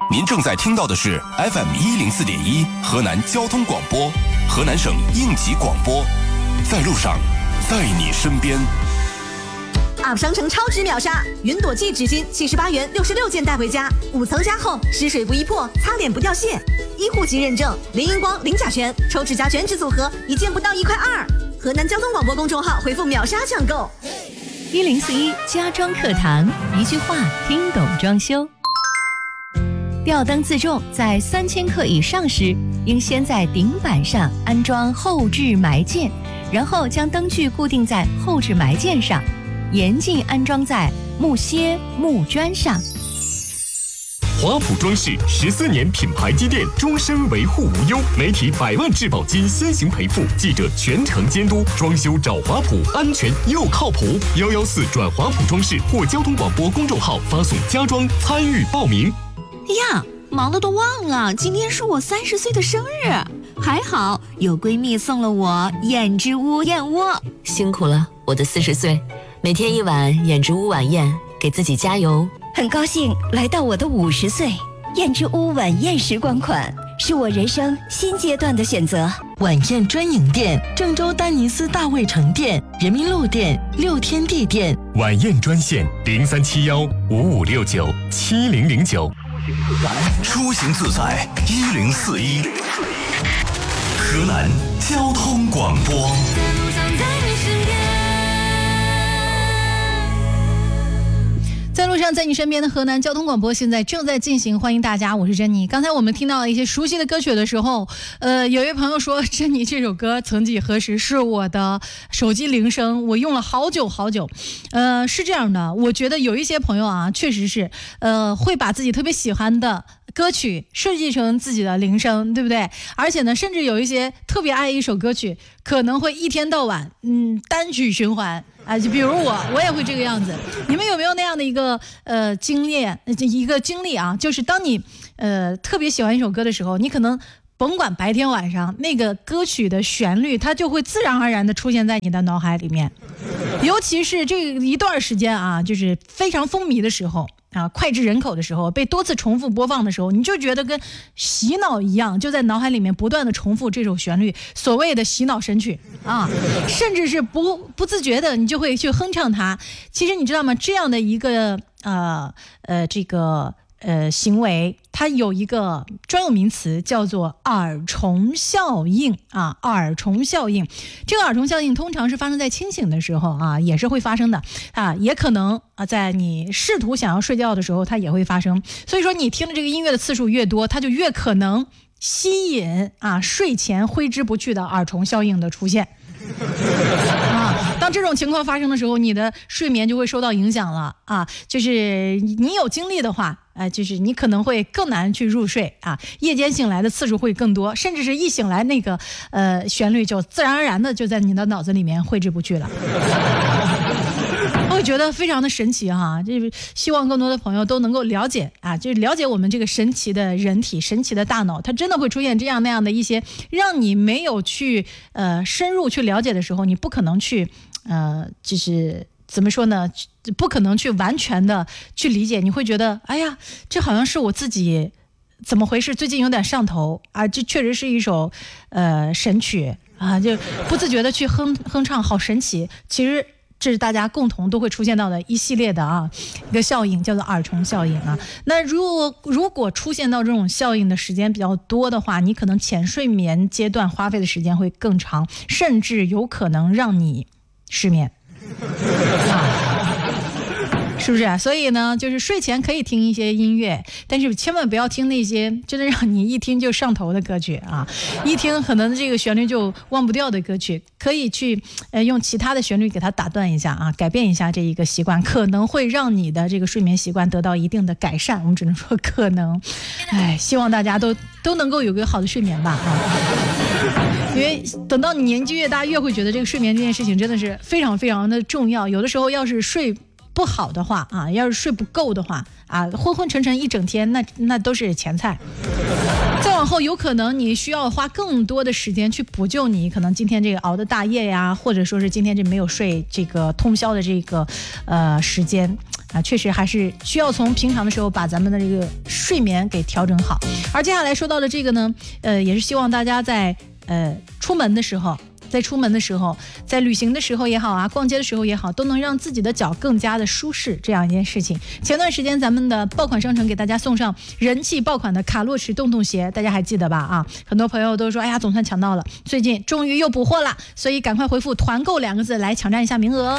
您正在听到的是 FM104.1 河南交通广播，河南省应急广播，在路上，在你身边。 UP 商城超值秒杀，云朵记纸巾78元66件带回家，5层加厚，湿水不易破，擦脸不掉屑，医护级认证，零荧光零甲醛，抽指甲全脂组合一件不到1.2块。河南交通广播公众号回复秒杀抢购。 1041家装课堂，一句话听懂装修。吊灯自重在3000克以上时，应先在顶板上安装后置埋件，然后将灯具固定在后置埋件上，严禁安装在木楔、木砖上。 华普装饰14年品牌积淀，终身维护无忧，媒体100万质保金先行赔付，记者全程监督，装修找华普，安全又靠谱。114转华普装饰或交通广播公众号发送家装参与报名。 呀，忙了都忘了，今天是我30岁的生日，还好有闺蜜送了我燕之屋燕窝。 辛苦了，我的40岁，每天1碗燕之屋晚宴，给自己加油。 很高兴来到我的50岁，燕之屋晚宴时光款是我人生新阶段的选择。 晚宴专营店：郑州丹尼斯大卫城店、人民路店、六天地店。 晚宴专线037155697009。 出行自在1041，河南交通广播。 在路上，在你身边的河南交通广播现在正在进行，欢迎大家，我是珍妮。刚才我们听到了一些熟悉的歌曲的时候，有一位朋友说，珍妮这首歌曾几何时是我的手机铃声，我用了好久好久。是这样的，我觉得有一些朋友啊，确实是会把自己特别喜欢的歌曲设计成自己的铃声，对不对？而且呢，甚至有一些特别爱一首歌曲，可能会一天到晚单曲循环啊，就比如我也会这个样子。你们有没有那样的一个经历啊？就是当你特别喜欢一首歌的时候，你可能甭管白天晚上，那个歌曲的旋律它就会自然而然的出现在你的脑海里面。尤其是这一段时间啊，就是非常风靡的时候啊，脍炙人口的时候，被多次重复播放的时候，你就觉得跟洗脑一样，就在脑海里面不断的重复这首旋律，所谓的洗脑神曲啊，甚至是不自觉的你就会去哼唱它。其实你知道吗？这样的一个行为，它有一个专有名词叫做耳虫效应啊。耳虫效应，这个耳虫效应通常是发生在清醒的时候啊，也是会发生的啊，也可能啊在你试图想要睡觉的时候，它也会发生。所以说，你听的这个音乐的次数越多，它就越可能吸引啊睡前挥之不去的耳虫效应的出现。当这种情况发生的时候，你的睡眠就会受到影响了啊。就是你有精力的话，就是你可能会更难去入睡啊，夜间醒来的次数会更多，甚至是一醒来那个旋律就自然而然的就在你的脑子里面挥之不去了。我觉得非常的神奇哈，就是希望更多的朋友都能够了解啊，就是了解我们这个神奇的人体、神奇的大脑，它真的会出现这样那样的一些让你没有去深入去了解的时候，你不可能去就是怎么说呢？不可能去完全的去理解，你会觉得哎呀，这好像是我自己怎么回事？最近有点上头啊，这确实是一首神曲啊，就不自觉的去哼唱，好神奇。其实这是大家共同都会出现到的一系列的一个效应，叫做耳虫效应啊。那如果出现到这种效应的时间比较多的话，你可能浅睡眠阶段花费的时间会更长，甚至有可能让你失眠是不是啊？所以呢，就是睡前可以听一些音乐，但是千万不要听那些真的让你一听就上头的歌曲啊！一听可能这个旋律就忘不掉的歌曲，可以去用其他的旋律给它打断一下啊，改变一下这一个习惯，可能会让你的这个睡眠习惯得到一定的改善。我们只能说可能，希望大家都能够有个好的睡眠吧啊！因为等到你年纪越大，越会觉得这个睡眠这件事情真的是非常非常的重要。有的时候要是睡不好的话啊，要是睡不够的话啊，昏昏沉沉一整天，那都是前菜。再往后，有可能你需要花更多的时间去补救你可能今天这个熬的大夜呀，或者说是今天这没有睡这个通宵的这个时间。 啊，确实还是需要从平常的时候把咱们的这个睡眠给调整好。而接下来说到的这个呢，也是希望大家在出门的时候，在旅行的时候也好啊，逛街的时候也好，都能让自己的脚更加的舒适，这样一件事情。前段时间咱们的爆款商城给大家送上人气爆款的卡洛驰洞洞鞋，大家还记得吧？啊，很多朋友都说，哎呀，总算抢到了，最近终于又补货了，所以赶快回复团购2个字来抢占一下名额。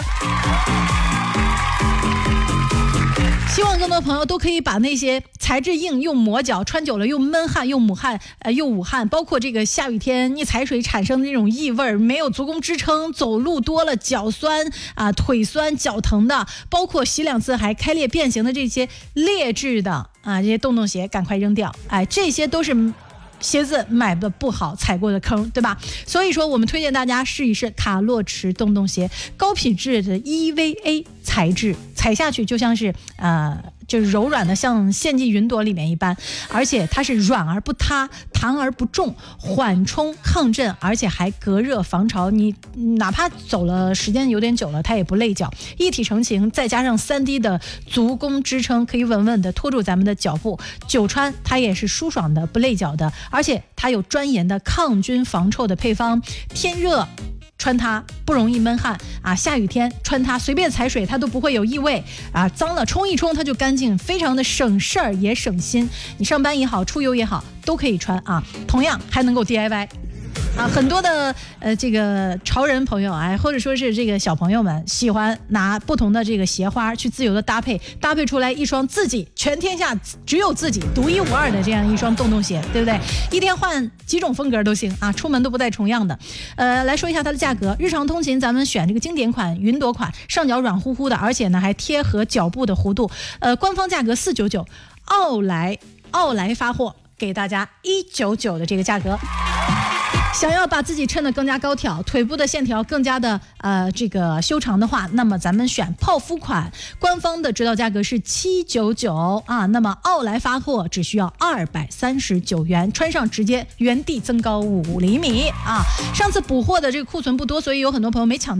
希望更多朋友都可以把那些材质硬又磨脚、穿久了又闷汗又捂汗，包括这个下雨天一踩水产生的这种异味，没有足弓支撑，走路多了脚酸啊、腿酸、脚疼的，包括洗2次还开裂变形的这些劣质的啊这些洞洞鞋，赶快扔掉。哎，这些都是鞋子买的不好踩过的坑，对吧？所以说我们推荐大家试一试卡洛驰洞洞鞋，高品质的 EVA 材质，踩下去就像是就是柔软的，像陷进云朵里面一般，而且它是软而不塌，弹而不重，缓冲抗震，而且还隔热防潮，你哪怕走了时间有点久了，它也不累脚，一体成型，再加上3D 的足弓支撑，可以稳稳的拖住咱们的脚步，久穿它也是舒爽的，不累脚的，而且它有专研的抗菌防臭的配方，天热穿它不容易闷汗啊，下雨天穿它随便踩水它都不会有异味啊，脏了冲一冲它就干净，非常的省事儿也省心。你上班也好，出游也好，都可以穿啊，同样还能够 DIY。啊，很多的这个潮人朋友哎，或者说是这个小朋友们喜欢拿不同的这个鞋花去自由的搭配出来一双自己全天下只有自己独一无二的这样一双洞洞鞋，对不对？一天换几种风格都行啊，出门都不带重样的。来说一下它的价格，日常通勤咱们选这个经典款云朵款，上脚软乎乎的，而且呢还贴合脚部的弧度。官方价格499，奥莱发货给大家199的这个价格。想要把自己抻得更加高挑，腿部的线条更加的这个修长的话，那么咱们选泡芙款，官方的指导价格是799啊，那么奥莱发货只需要239元，穿上直接原地增高5厘米啊。上次补货的这个库存不多，所以有很多朋友没抢到。